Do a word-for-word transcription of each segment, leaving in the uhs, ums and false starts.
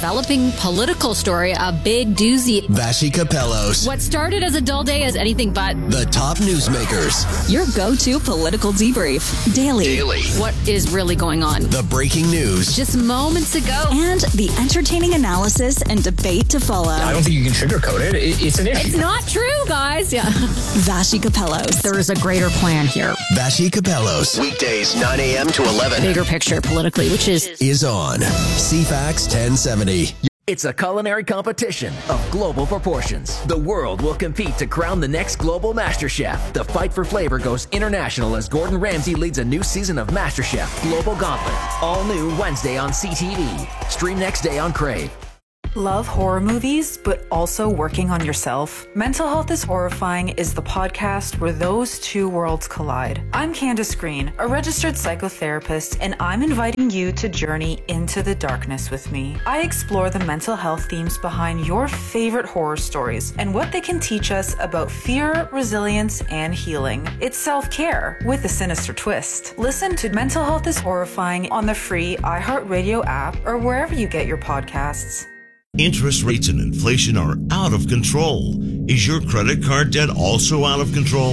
developing political story, a big doozy. Vassy Capellos. What started as a dull day is anything but. The top newsmakers. Your go-to political debrief. Daily. Daily. What is really going on? The breaking news. Just moments ago. And the entertaining analysis and debate to follow. I don't think you can sugarcoat it. it it's an issue. It's not true, guys. Yeah. Vassy Capellos. There is a greater plan here. Vassy Capellos. Weekdays nine a.m. to eleven. Bigger picture politically, which is... Is on C FAX ten seventy. It's a culinary competition of global proportions. The world will compete to crown the next global master chef. The fight for flavor goes international as Gordon Ramsay leads a new season of MasterChef Global Gauntlet. All new Wednesday on C T V. Stream next day on Crave. Love horror movies, but also working on yourself? Mental Health is Horrifying is the podcast where those two worlds collide. I'm Candace Green, a registered psychotherapist, and I'm inviting you to journey into the darkness with me. I explore the mental health themes behind your favorite horror stories and what they can teach us about fear, resilience, and healing. It's self-care with a sinister twist. Listen to Mental Health is Horrifying on the free iHeartRadio app or wherever you get your podcasts. Interest rates and inflation are out of control. Is your credit card debt also out of control?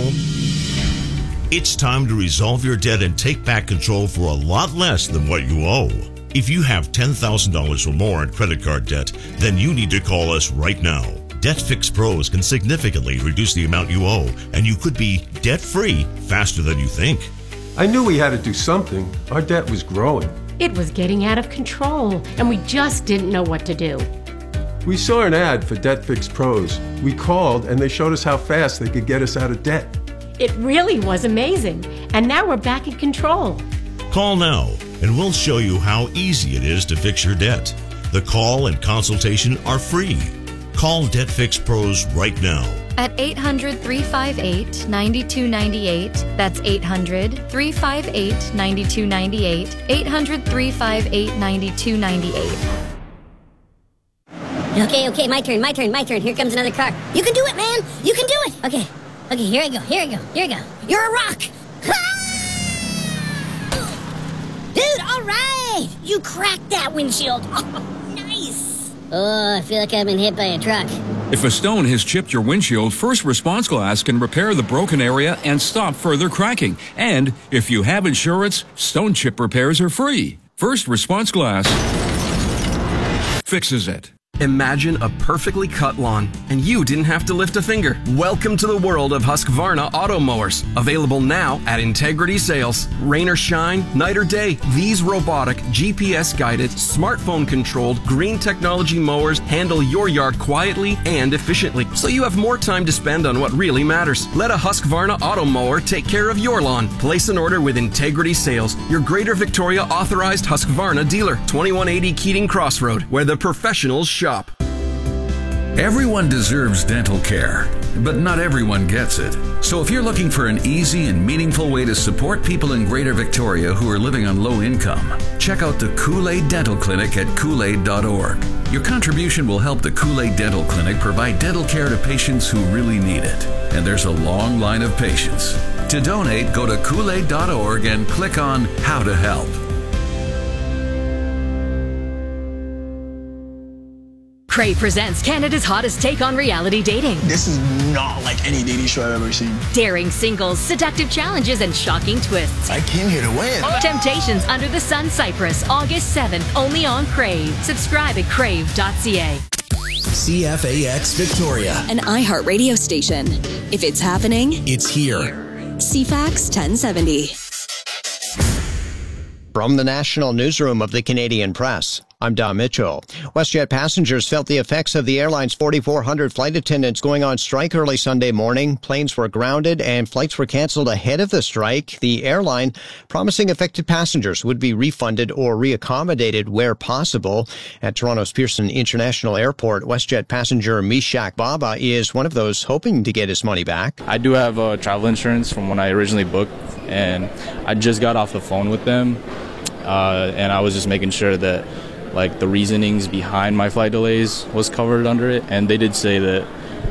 It's time to resolve your debt and take back control for a lot less than what you owe. If you have ten thousand dollars or more in credit card debt, then you need to call us right now. Debt Fix Pros can significantly reduce the amount you owe, and you could be debt-free faster than you think. I knew we had to do something. Our debt was growing. It was getting out of control, and we just didn't know what to do. We saw an ad for Debt Fix Pros. We called, and they showed us how fast they could get us out of debt. It really was amazing, and now we're back in control. Call now, and we'll show you how easy it is to fix your debt. The call and consultation are free. Call Debt Fix Pros right now. At eight hundred, three five eight, nine two nine eight. That's eight hundred, three five eight, nine two nine eight. eight hundred, three five eight, nine two nine eight. Okay, okay, my turn, my turn, my turn. Here comes another car. You can do it, man. You can do it. Okay, okay, here I go, here I go, here I go. You're a rock. Dude, all right. You cracked that windshield. Oh, nice. Oh, I feel like I've been hit by a truck. If a stone has chipped your windshield, First Response Glass can repair the broken area and stop further cracking. And if you have insurance, stone chip repairs are free. First Response Glass fixes it. Imagine a perfectly cut lawn, and you didn't have to lift a finger. Welcome to the world of Husqvarna auto mowers. Available now at Integrity Sales. Rain or shine, night or day, these robotic, G P S-guided, smartphone-controlled, green technology mowers handle your yard quietly and efficiently, so you have more time to spend on what really matters. Let a Husqvarna auto mower take care of your lawn. Place an order with Integrity Sales, your Greater Victoria authorized Husqvarna dealer. twenty-one eighty Keating Crossroad, where the professionals shop. Everyone deserves dental care, but not everyone gets it. So if you're looking for an easy and meaningful way to support people in Greater Victoria who are living on low income, check out the Kool-Aid Dental Clinic at Kool Aid dot org. Your contribution will help the Kool-Aid Dental Clinic provide dental care to patients who really need it. And there's a long line of patients. To donate, go to Kool Aid dot org and click on How to Help. Crave presents Canada's hottest take on reality dating. This is not like any dating show I've ever seen. Daring singles, seductive challenges, and shocking twists. I came here to win. Temptations Under the Sun Cyprus, August seventh, only on Crave. Subscribe at crave dot c a. C F A X Victoria. An iHeartRadio station. If it's happening, it's here. C FAX ten seventy. From the National Newsroom of the Canadian Press, I'm Don Mitchell. WestJet passengers felt the effects of the airline's forty-four hundred flight attendants going on strike early Sunday morning. Planes were grounded and flights were canceled ahead of the strike. The airline promising affected passengers would be refunded or reaccommodated where possible. At Toronto's Pearson International Airport, WestJet passenger Mishak Baba is one of those hoping to get his money back. I do have uh, travel insurance from when I originally booked, and I just got off the phone with them, uh, and I was just making sure that like the reasonings behind my flight delays was covered under it, and they did say that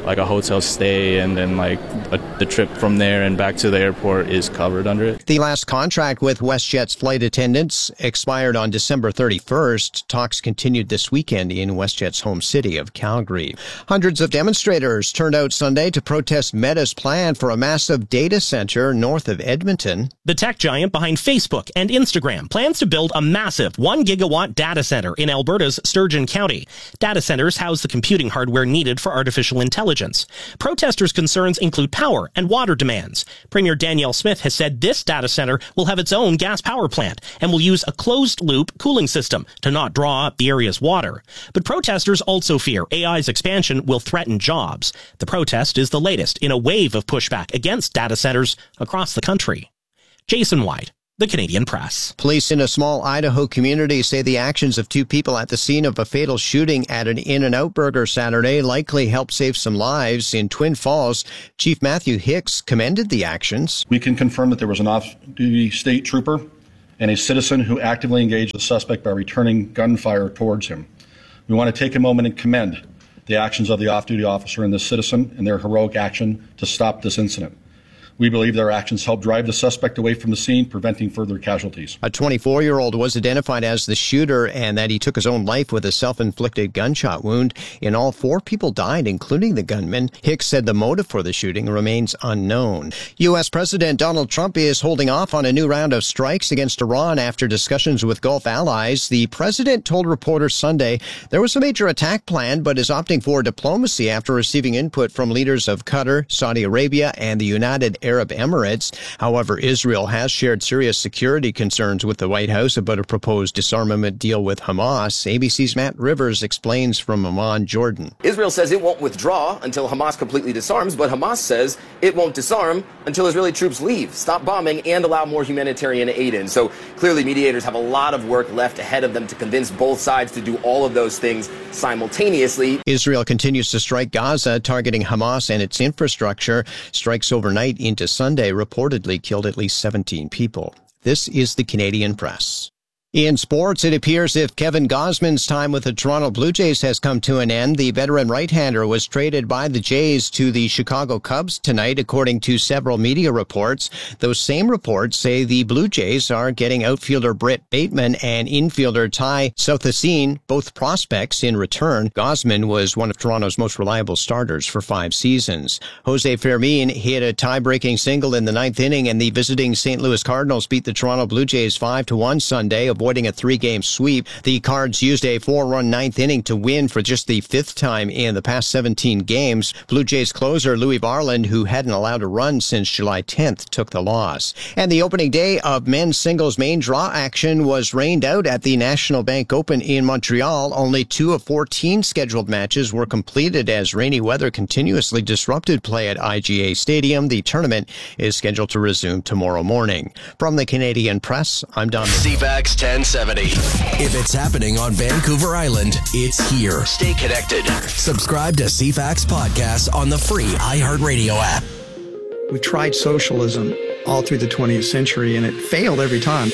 like a hotel stay, and then like a, the trip from there and back to the airport is covered under it. The last contract with WestJet's flight attendants expired on December thirty-first. Talks continued this weekend in WestJet's home city of Calgary. Hundreds of demonstrators turned out Sunday to protest Meta's plan for a massive data center north of Edmonton. The tech giant behind Facebook and Instagram plans to build a massive one gigawatt data center in Alberta's Sturgeon County. Data centers house the computing hardware needed for artificial intelligence. Protesters' concerns include power and water demands. Premier Danielle Smith has said this data center will have its own gas power plant and will use a closed-loop cooling system to not draw up the area's water. But protesters also fear A I's expansion will threaten jobs. The protest is the latest in a wave of pushback against data centers across the country. Jason White, The Canadian Press. Police in a small Idaho community say the actions of two people at the scene of a fatal shooting at an In-N-Out Burger Saturday likely helped save some lives. In Twin Falls, Chief Matthew Hicks commended the actions. We can confirm that there was an off-duty state trooper and a citizen who actively engaged the suspect by returning gunfire towards him. We want to take a moment and commend the actions of the off-duty officer and the citizen and their heroic action to stop this incident. We believe their actions helped drive the suspect away from the scene, preventing further casualties. A twenty-four-year-old was identified as the shooter and that he took his own life with a self-inflicted gunshot wound. In all, four people died, including the gunman. Hicks said the motive for the shooting remains unknown. U S. President Donald Trump is holding off on a new round of strikes against Iran after discussions with Gulf allies. The president told reporters Sunday there was a major attack planned, but is opting for diplomacy after receiving input from leaders of Qatar, Saudi Arabia, and the United Arab Emirates. However, Israel has shared serious security concerns with the White House about a proposed disarmament deal with Hamas. A B C's Matt Rivers explains from Amman, Jordan. Israel says it won't withdraw until Hamas completely disarms, but Hamas says it won't disarm until Israeli troops leave, stop bombing, and allow more humanitarian aid in. So clearly mediators have a lot of work left ahead of them to convince both sides to do all of those things simultaneously. Israel continues to strike Gaza, targeting Hamas and its infrastructure. Strikes overnight into Sunday reportedly killed at least seventeen people. This is the Canadian Press. In sports, it appears if Kevin Gausman's time with the Toronto Blue Jays has come to an end. The veteran right-hander was traded by the Jays to the Chicago Cubs tonight, according to several media reports. Those same reports say the Blue Jays are getting outfielder Brett Bateman and infielder Ty Southasine, both prospects, in return. Gausman was one of Toronto's most reliable starters for five seasons. Jose Fermin hit a tie-breaking single in the ninth inning, and the visiting Saint Louis Cardinals beat the Toronto Blue Jays five to one Sunday, avoiding a three-game sweep. The Cards used a four-run ninth inning to win for just the fifth time in the past seventeen games. Blue Jays closer Louis Varland, who hadn't allowed a run since July tenth, took the loss. And the opening day of men's singles main draw action was rained out at the National Bank Open in Montreal. Only two of fourteen scheduled matches were completed as rainy weather continuously disrupted play at I G A Stadium. The tournament is scheduled to resume tomorrow morning. From the Canadian Press, I'm Don. C FAX ten seventy. If it's happening on Vancouver Island, it's here. Stay connected. Subscribe to C FAX Podcasts on the free iHeartRadio app. We tried socialism all through the twentieth century, and it failed every time.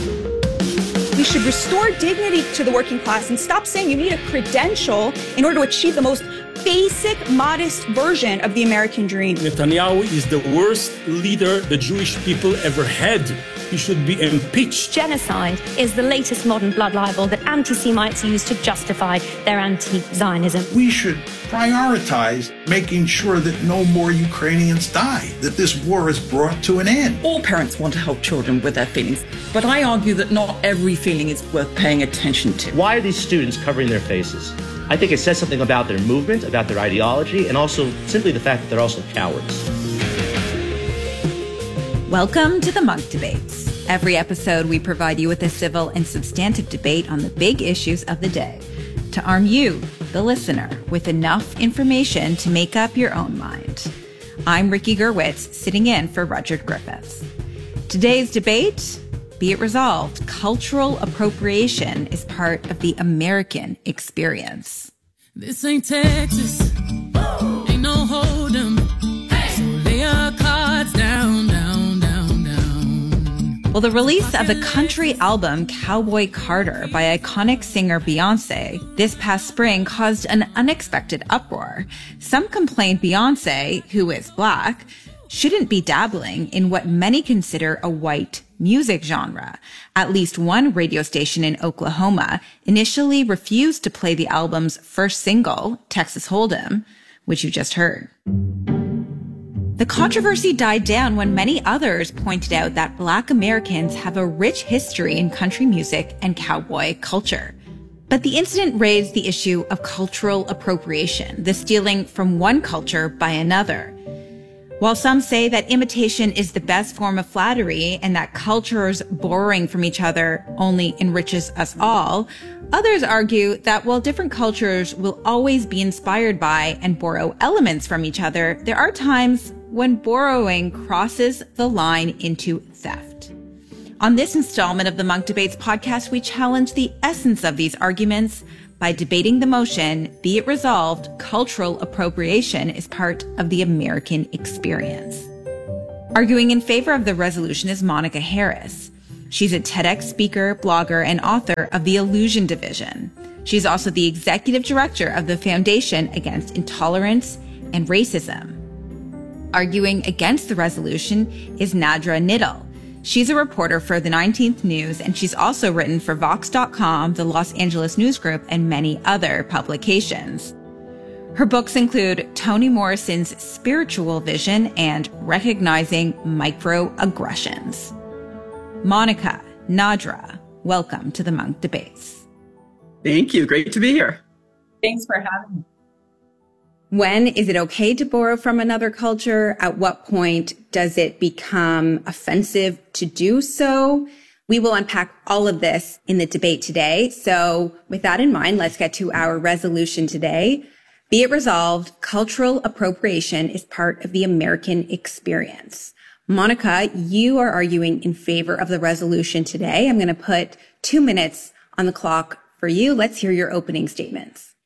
We should restore dignity to the working class and stop saying you need a credential in order to achieve the most basic, modest version of the American dream. Netanyahu is the worst leader the Jewish people ever had. He should be impeached. Genocide is the latest modern blood libel that anti-Semites use to justify their anti-Zionism. We should prioritize making sure that no more Ukrainians die, that this war is brought to an end. All parents want to help children with their feelings, but I argue that not every feeling is worth paying attention to. Why are these students covering their faces? I think it says something about their movement, about their ideology, and also simply the fact that they're also cowards. Welcome to the Mug Debates. Every episode, we provide you with a civil and substantive debate on the big issues of the day to arm you, the listener, with enough information to make up your own mind. I'm Ricky Gerwitz, sitting in for Rudyard Griffiths. Today's debate, be it resolved, cultural appropriation is part of the American experience. This ain't Texas, ain't no hold'em, hey. So lay your cards down, down, down, down. Well, the release of the country album Cowboy Carter by iconic singer Beyonce this past spring caused an unexpected uproar. Some complained Beyonce, who is black, shouldn't be dabbling in what many consider a white music genre. At least one radio station in Oklahoma initially refused to play the album's first single, Texas Hold'em, which you just heard. The controversy died down when many others pointed out that Black Americans have a rich history in country music and cowboy culture. But the incident raised the issue of cultural appropriation, the stealing from one culture by another. While some say that imitation is the best form of flattery and that cultures borrowing from each other only enriches us all, others argue that while different cultures will always be inspired by and borrow elements from each other, there are times when borrowing crosses the line into theft. On this installment of the Monk Debates podcast, we challenge the essence of these arguments by debating the motion, be it resolved, cultural appropriation is part of the American experience. Arguing in favor of the resolution is Monica Harris. She's a TEDx speaker, blogger, and author of the Illusion Division. She's also the executive director of the Foundation Against Intolerance and Racism. Arguing against the resolution is Nadra Niddle. She's a reporter for the nineteenth News, and she's also written for Vox dot com, the Los Angeles News Group, and many other publications. Her books include Toni Morrison's Spiritual Vision and Recognizing Microaggressions. Monica, Nadra, welcome to the Monk Debates. Thank you. Great to be here. Thanks for having me. When is it okay to borrow from another culture? At what point does it become offensive to do so? We will unpack all of this in the debate today. So with that in mind, let's get to our resolution today. Be it resolved, cultural appropriation is part of the American experience. Monica, you are arguing in favor of the resolution today. I'm going to put two minutes on the clock for you. Let's hear your opening statements.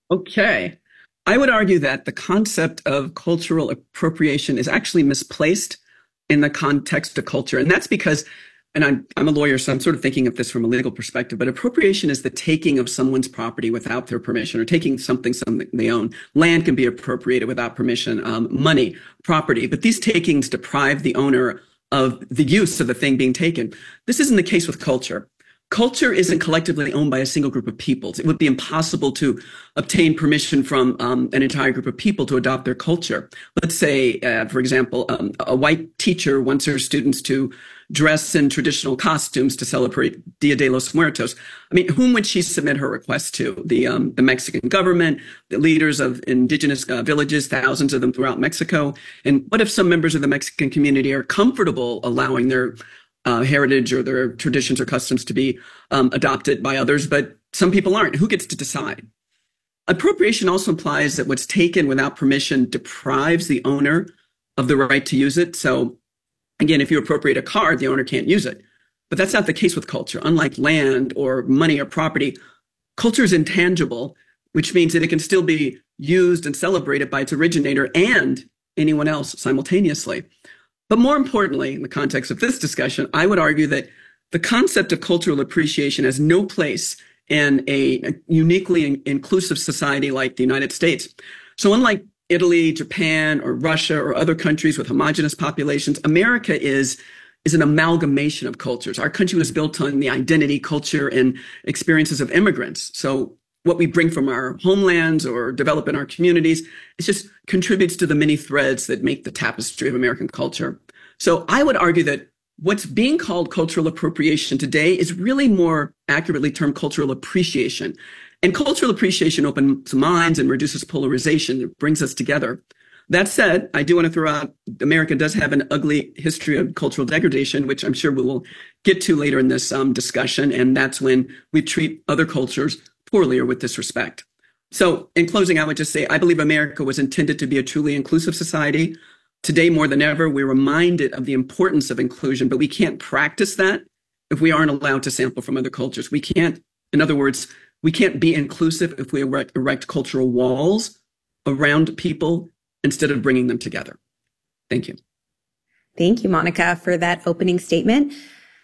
Okay. I would argue that the concept of cultural appropriation is actually misplaced in the context of culture. And that's because, and I'm, I'm a lawyer, so I'm sort of thinking of this from a legal perspective, but appropriation is the taking of someone's property without their permission, or taking something, something they own. Land can be appropriated without permission, um, money, property, but these takings deprive the owner of the use of the thing being taken. This isn't the case with culture. Culture isn't collectively owned by a single group of people. It would be impossible to obtain permission from um, an entire group of people to adopt their culture. Let's say, uh, for example, um, a white teacher wants her students to dress in traditional costumes to celebrate Dia de los Muertos. I mean, whom would she submit her request to? The um, the Mexican government, the leaders of indigenous uh, villages, thousands of them throughout Mexico. And what if some members of the Mexican community are comfortable allowing their Uh, heritage or their traditions or customs to be um, adopted by others, but some people aren't? Who gets to decide? Appropriation also implies that what's taken without permission deprives the owner of the right to use it. So again, if you appropriate a car, the owner can't use it. But that's not the case with culture. Unlike land or money or property, culture is intangible, which means that it can still be used and celebrated by its originator and anyone else simultaneously. But more importantly, in the context of this discussion, I would argue that the concept of cultural appreciation has no place in a, a uniquely in, inclusive society like the United States. So unlike Italy, Japan, or Russia, or other countries with homogenous populations, America is, is an amalgamation of cultures. Our country was built on the identity, culture, and experiences of immigrants. So what we bring from our homelands or develop in our communities, it just contributes to the many threads that make the tapestry of American culture. So I would argue that what's being called cultural appropriation today is really more accurately termed cultural appreciation. And cultural appreciation opens minds and reduces polarization. It brings us together. That said, I do want to throw out, America does have an ugly history of cultural degradation, which I'm sure we will get to later in this um, discussion. And that's when we treat other cultures poorly or with disrespect. So in closing, I would just say, I believe America was intended to be a truly inclusive society. Today, more than ever, we're reminded of the importance of inclusion, but we can't practice that if we aren't allowed to sample from other cultures. We can't, in other words, we can't be inclusive if we erect, erect cultural walls around people instead of bringing them together. Thank you. Thank you, Monica, for that opening statement.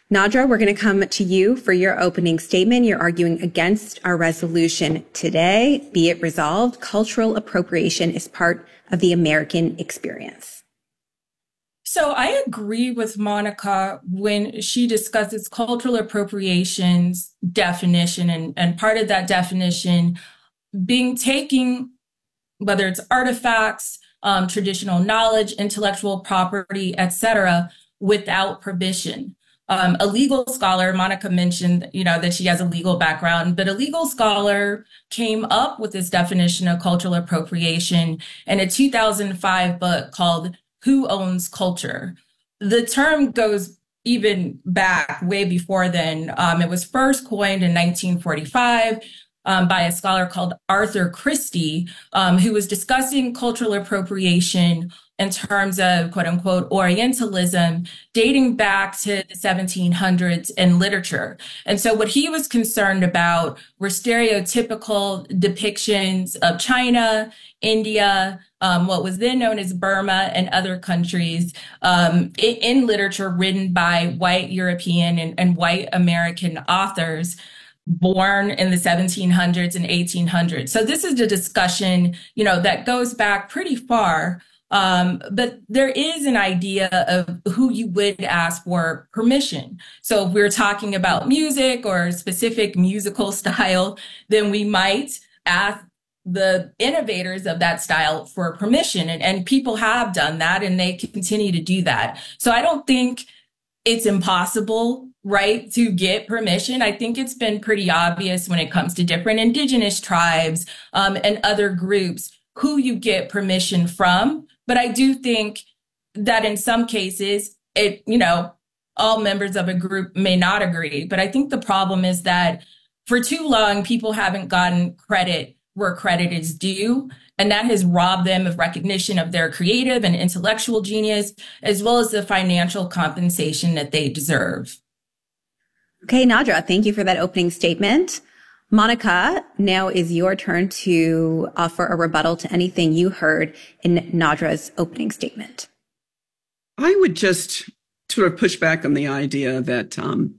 Nadra, we're going to come to you for your opening statement. You're arguing against our resolution today. Be it resolved, cultural appropriation is part of the American experience. So I agree with Monica when she discusses cultural appropriation's definition, and, and part of that definition being taking, whether it's artifacts, um, traditional knowledge, intellectual property, et cetera, without permission. Um, a legal scholar, Monica mentioned, you know, that she has a legal background, but a legal scholar came up with this definition of cultural appropriation in a two thousand five book called Who Owns Culture? The term goes even back way before then. Um, it was first coined in nineteen forty-five um, by a scholar called Arthur Christie, um, who was discussing cultural appropriation in terms of quote unquote Orientalism dating back to the seventeen hundreds in literature. And so what he was concerned about were stereotypical depictions of China, India, um, what was then known as Burma and other countries um, in, in literature written by white European and, and white American authors born in the seventeen hundreds and eighteen hundreds. So this is a discussion, you know, that goes back pretty far. Um, but there is an idea of who you would ask for permission. So if we're talking about music or a specific musical style, then we might ask the innovators of that style for permission. And, and people have done that, and they continue to do that. So I don't think it's impossible, right, to get permission. I think it's been pretty obvious when it comes to different indigenous tribes um, and other groups who you get permission from. But I do think that in some cases, it, you know, all members of a group may not agree. But I think the problem is that for too long, people haven't gotten credit where credit is due. And that has robbed them of recognition of their creative and intellectual genius, as well as the financial compensation that they deserve. Okay, Nadra, thank you for that opening statement. Monica, now is your turn to offer a rebuttal to anything you heard in Nadra's opening statement. I would just sort of push back on the idea that um,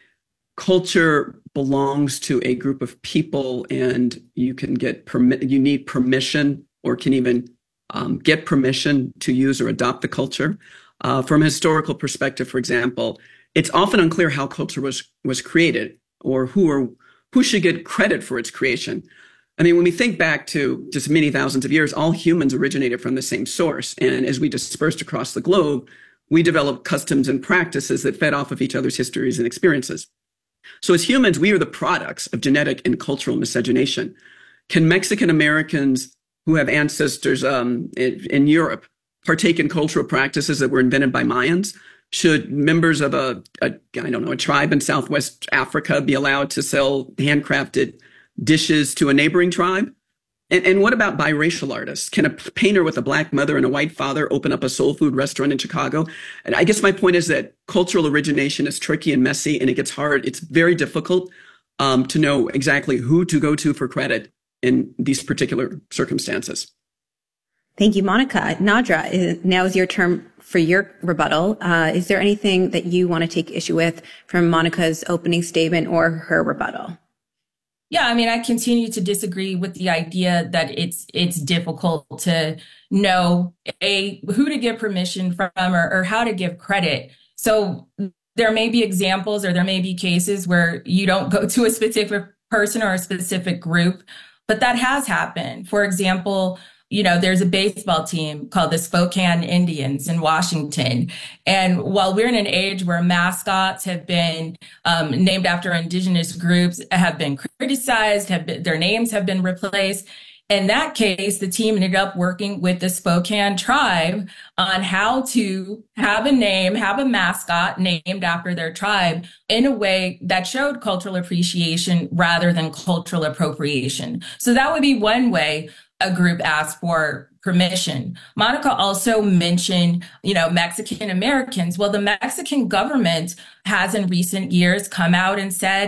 culture belongs to a group of people, and you can get permit, you need permission, or can even um, get permission to use or adopt the culture. Uh, from a historical perspective, for example, it's often unclear how culture was was created, or who or who should get credit for its creation. I mean, when we think back to just many thousands of years, all humans originated from the same source. And as we dispersed across the globe, we developed customs and practices that fed off of each other's histories and experiences. So as humans, we are the products of genetic and cultural miscegenation. Can Mexican Americans who have ancestors um, in, in Europe partake in cultural practices that were invented by Mayans? Should members of a, a, I don't know, a tribe in Southwest Africa be allowed to sell handcrafted dishes to a neighboring tribe? And, and what about biracial artists? Can a painter with a black mother and a white father open up a soul food restaurant in Chicago? And I guess my point is that cultural origination is tricky and messy, and it gets hard. It's very difficult um, to know exactly who to go to for credit in these particular circumstances. Thank you, Monica. Nadra, now is your turn for your rebuttal. Uh, is there anything that you want to take issue with from Monica's opening statement or her rebuttal? Yeah, I mean, I continue to disagree with the idea that it's it's difficult to know a who to give permission from or, or how to give credit. So there may be examples or there may be cases where you don't go to a specific person or a specific group, but that has happened. For example, you know, there's a baseball team called the Spokane Indians in Washington. And while we're in an age where mascots have been um, named after indigenous groups, have been criticized, have been, their names have been replaced. In that case, the team ended up working with the Spokane tribe on how to have a name, have a mascot named after their tribe in a way that showed cultural appreciation rather than cultural appropriation. So that would be one way a group asked for permission. Monica also mentioned, you know, Mexican Americans. Well, the Mexican government has in recent years come out and said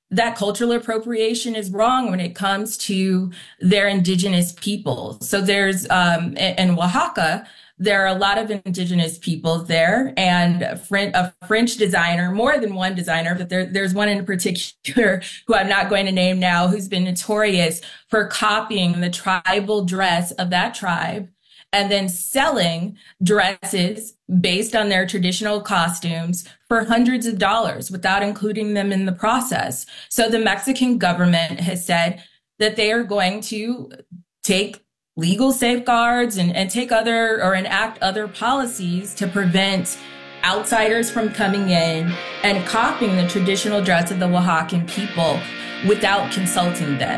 that cultural appropriation is wrong when it comes to their indigenous people. So there's, um, in Oaxaca, there are a lot of indigenous peoples there, and a French designer, more than one designer, but there, there's one in particular who I'm not going to name now, who's been notorious for copying the tribal dress of that tribe and then selling dresses based on their traditional costumes for hundreds of dollars without including them in the process. So the Mexican government has said that they are going to take legal safeguards and, and take other or enact other policies to prevent outsiders from coming in and copying the traditional dress of the Oaxacan people without consulting them.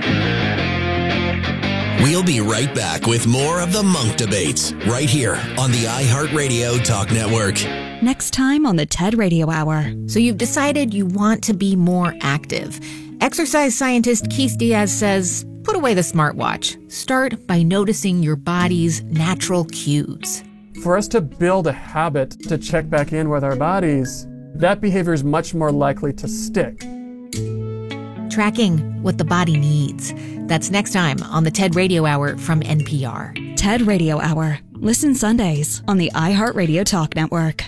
We'll be right back with more of the Monk Debates right here on the iHeartRadio Talk Network. Next time on the TED Radio Hour. So you've decided you want to be more active. Exercise scientist Keith Diaz says, put away the smartwatch. Start by noticing your body's natural cues. For us to build a habit to check back in with our bodies, that behavior is much more likely to stick. Tracking what the body needs. That's next time on the TED Radio Hour from N P R. TED Radio Hour. Listen Sundays on the iHeartRadio Talk Network.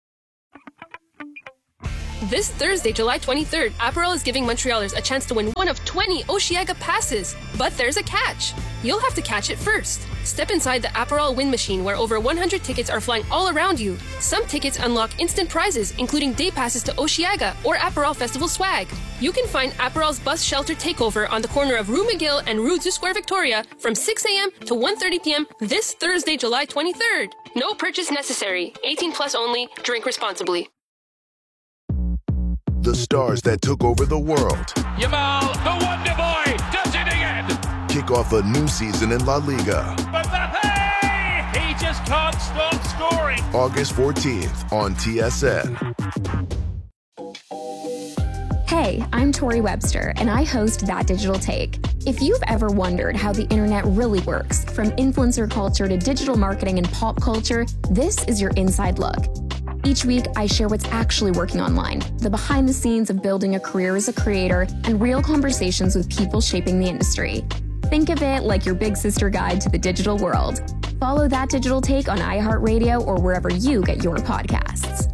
This Thursday, July twenty-third, Aperol is giving Montrealers a chance to win one of twenty Osheaga passes. But there's a catch. You'll have to catch it first. Step inside the Aperol win machine where over one hundred tickets are flying all around you. Some tickets unlock instant prizes, including day passes to Osheaga or Aperol Festival swag. You can find Aperol's bus shelter takeover on the corner of Rue McGill and Rue du Square Victoria from six a.m. to one thirty p.m. this Thursday, July twenty-third. No purchase necessary. eighteen plus only. Drink responsibly. The stars that took over the world. Yamal, the Wonder Boy, does it again. Kick off a new season in La Liga. Mbappe, he just can't stop scoring. August fourteenth on T S N. Hey, I'm Tori Webster, and I host That Digital Take. If you've ever wondered how the internet really works, from influencer culture to digital marketing and pop culture, this is your inside look. Each week, I share what's actually working online, the behind the scenes of building a career as a creator, and real conversations with people shaping the industry. Think of it like your big sister guide to the digital world. Follow That Digital Take on iHeartRadio or wherever you get your podcasts.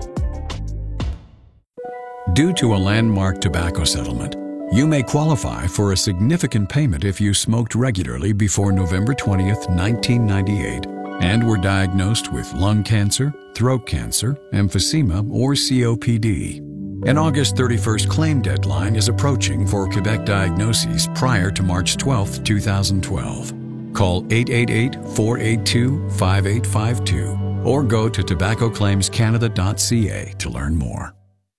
Due to a landmark tobacco settlement, you may qualify for a significant payment if you smoked regularly before November twentieth, nineteen ninety-eight, and were diagnosed with lung cancer, throat cancer, emphysema, or C O P D. An August thirty-first claim deadline is approaching for Quebec diagnoses prior to March twelfth, twenty twelve. Call eight eight eight, four eight two, five eight five two or go to tobacco claims canada dot c a to learn more.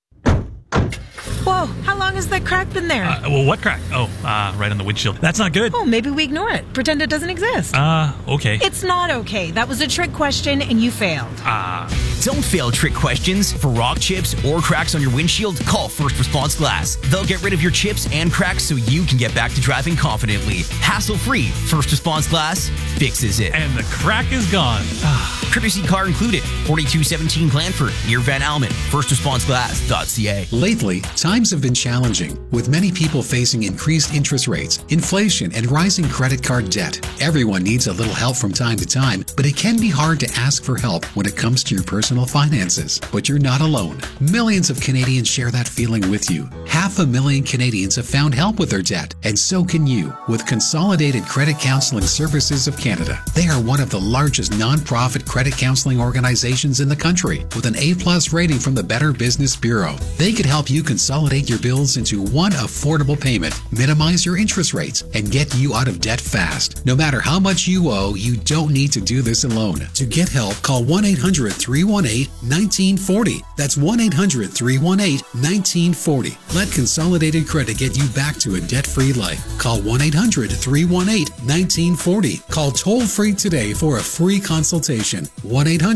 Whoa, how long has that crack been there? Uh, well, what crack? Oh, uh, right on the windshield. That's not good. Oh, maybe we ignore it. Pretend it doesn't exist. Uh, okay. It's not okay. That was a trick question and you failed. Ah. Uh. Don't fail trick questions. For rock chips or cracks on your windshield, call First Response Glass. They'll get rid of your chips and cracks so you can get back to driving confidently. Hassle-free. First Response Glass fixes it. And the crack is gone. Courtesy car included. forty-two seventeen Glanford, near Van Almen. first response glass dot c a. Lately, times have been challenging, with many people facing increased interest rates, inflation, and rising credit card debt. Everyone needs a little help from time to time, but it can be hard to ask for help when it comes to your personal finances. But you're not alone. Millions of Canadians share that feeling with you. Half a million Canadians have found help with their debt, and so can you with Consolidated Credit Counseling Services of Canada. They are one of the largest nonprofit credit counseling organizations in the country, with an A-plus rating from the Better Business Bureau. They could help you consolidate your bills into one affordable payment, minimize your interest rates, and get you out of debt fast. No matter how much you owe, you don't need to do this alone. To get help, call one eight hundred, three one eight, one nine four zero. That's one eight hundred, three one eight, one nine four zero. Let Consolidated Credit get you back to a debt-free life. Call one eight hundred, three one eight, one nine four zero. Call toll-free today for a free consultation. one eight hundred, three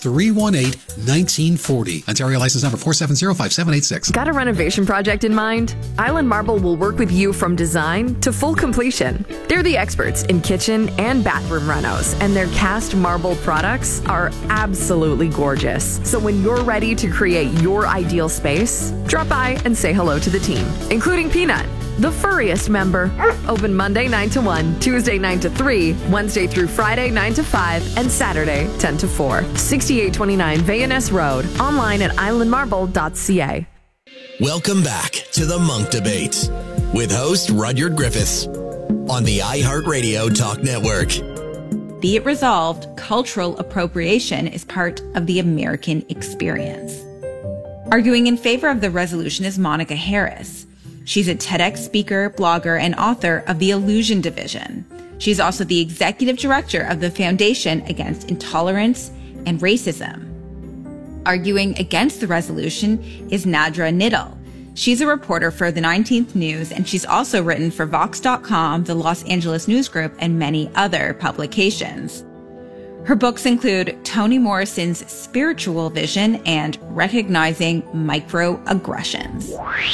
three one eight, one nine four zero. Ontario license number four seven zero five seven eight six. Got a renovation project in mind? Island Marble will work with you from design to full completion. They're the experts in kitchen and bathroom renos, and their cast marble products are absolutely gorgeous. So when you're ready to create your ideal space, drop by and say hello to the team, including Peanut, the furriest member. Open Monday nine to one, Tuesday nine to three, Wednesday through Friday nine to five, and Saturday ten to four. sixty-eight twenty-nine Vayaness Road. Online at island marble dot c a. Welcome back to the Monk Debates with host Rudyard Griffiths on the iHeartRadio Talk Network. Be it resolved, cultural appropriation is part of the American experience. Arguing in favor of the resolution is Monica Harris. She's a TEDx speaker, blogger, and author of the Illusion Division. She's also the executive director of the Foundation Against Intolerance and Racism. Arguing against the resolution is Nadra Niddle. She's a reporter for the nineteenth News, and she's also written for Vox dot com, the Los Angeles News Group, and many other publications. Her books include Toni Morrison's Spiritual Vision and Recognizing Microaggressions.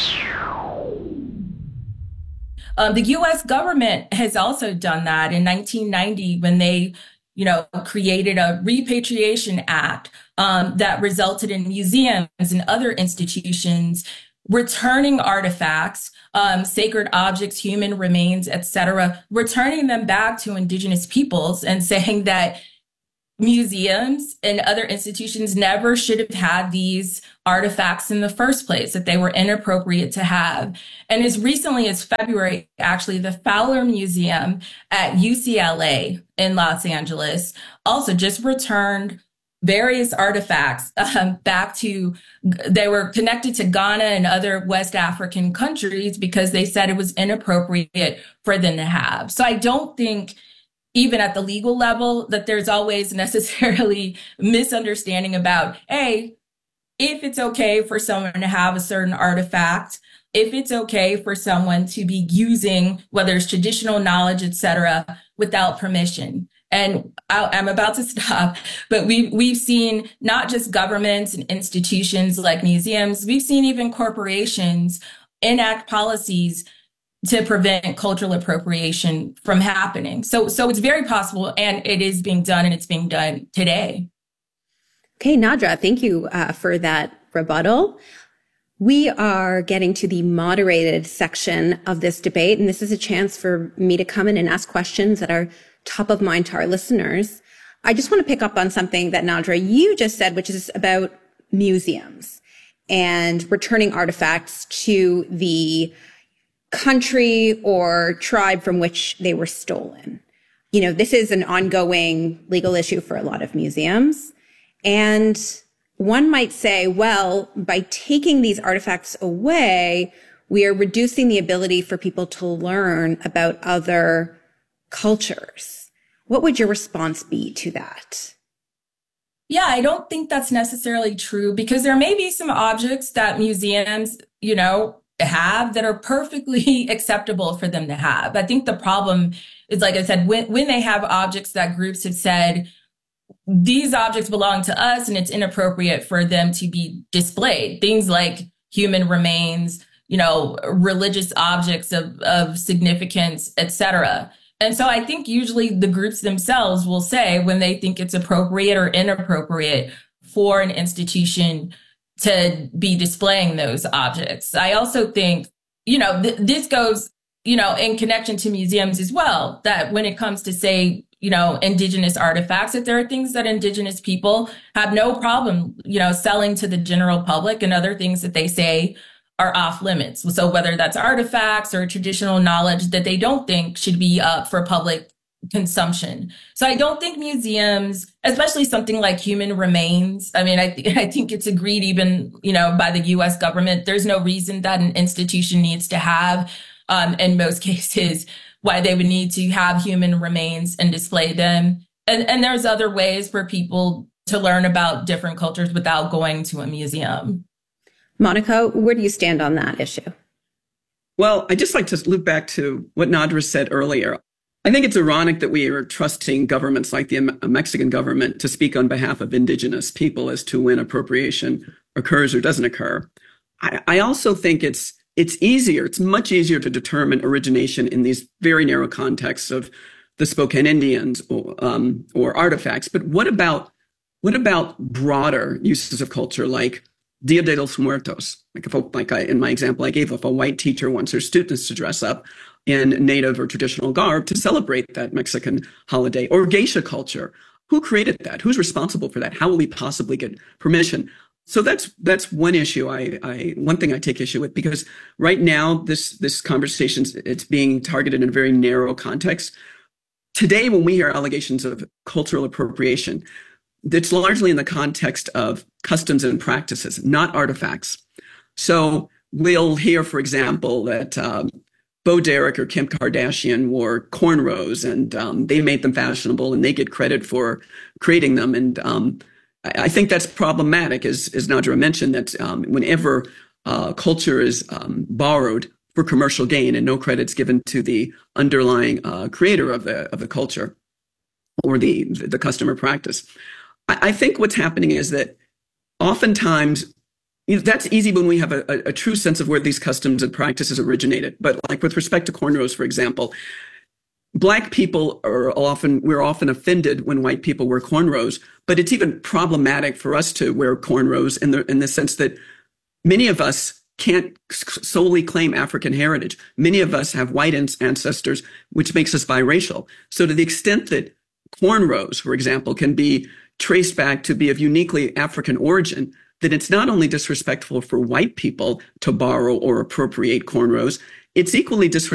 Um, the U S government has also done that in nineteen ninety when they, you know, created a repatriation act um, that resulted in museums and other institutions returning artifacts, um, sacred objects, human remains, et cetera, returning them back to indigenous peoples and saying that museums and other institutions never should have had these artifacts in the first place, that they were inappropriate to have. And as recently as February, actually, the Fowler Museum at U C L A in Los Angeles also just returned various artifacts um, back to, they were connected to Ghana and other West African countries because they said it was inappropriate for them to have. So I don't think, even at the legal level, that there's always necessarily misunderstanding about, hey, if it's okay for someone to have a certain artifact, if it's okay for someone to be using, whether it's traditional knowledge, et cetera, without permission. And I, I'm about to stop, but we've, we've seen not just governments and institutions like museums, we've seen even corporations enact policies to prevent cultural appropriation from happening. So, so it's very possible, and it is being done, and it's being done today. Okay, Nadra, thank you uh, for that rebuttal. We are getting to the moderated section of this debate, and this is a chance for me to come in and ask questions that are top of mind to our listeners. I just want to pick up on something that, Nadra, you just said, which is about museums and returning artifacts to the country or tribe from which they were stolen. You know, this is an ongoing legal issue for a lot of museums. And one might say, well, by taking these artifacts away, we are reducing the ability for people to learn about other cultures. What would your response be to that? Yeah, I don't think that's necessarily true, because there may be some objects that museums, you know, have that are perfectly acceptable for them to have. I think the problem is, like I said, when, when they have objects that groups have said, these objects belong to us and it's inappropriate for them to be displayed. Things like human remains, you know, religious objects of, of significance, et cetera. And so I think usually the groups themselves will say when they think it's appropriate or inappropriate for an institution to be displaying those objects. I also think, you know, th- this goes, you know, in connection to museums as well, that when it comes to, say, you know, indigenous artifacts, that there are things that indigenous people have no problem, you know, selling to the general public, and other things that they say are off limits. So whether that's artifacts or traditional knowledge that they don't think should be up for public consumption. So I don't think museums, especially something like human remains, I mean, I, th- I think it's agreed even, you know, by the U S government, there's no reason that an institution needs to have, um, in most cases, why they would need to have human remains and display them. And, and there's other ways for people to learn about different cultures without going to a museum. Monica, where do you stand on that issue? Well, I just like to loop back to what Nadra said earlier. I think it's ironic that we are trusting governments like the Mexican government to speak on behalf of indigenous people as to when appropriation occurs or doesn't occur. I, I also think it's it's easier, it's much easier to determine origination in these very narrow contexts of the Spokane Indians or, um, or artifacts. But what about what about broader uses of culture like Dia de los Muertos? Like, if a, like I, in my example I gave, if a white teacher wants her students to dress up in native or traditional garb to celebrate that Mexican holiday, or geisha culture. Who created that? Who's responsible for that? How will we possibly get permission? So that's that's one issue. I, I one thing I take issue with, because right now this this conversation, it's being targeted in a very narrow context. Today, when we hear allegations of cultural appropriation, it's largely in the context of customs and practices, not artifacts. So we'll hear, for example, that um, Bo Derek or Kim Kardashian wore cornrows, and um, they made them fashionable, and they get credit for creating them. And um, I, I think that's problematic, as, as Nadra mentioned, that um, whenever uh, culture is um, borrowed for commercial gain and no credit's given to the underlying uh, creator of the of the culture or the the customer practice, I, I think what's happening is that oftentimes, you know, that's easy when we have a, a, a true sense of where these customs and practices originated. But like with respect to cornrows, for example, Black people are often, we're often offended when white people wear cornrows, but it's even problematic for us to wear cornrows in the, in the sense that many of us can't solely claim African heritage. Many of us have white ancestors, which makes us biracial. So to the extent that cornrows, for example, can be traced back to be of uniquely African origin, that it's not only disrespectful for white people to borrow or appropriate cornrows, it's equally disrespectful